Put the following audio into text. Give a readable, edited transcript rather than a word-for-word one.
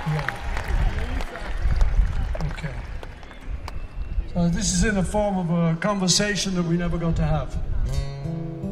Yeah. Okay. So this is in the form of a conversation that we never got to have.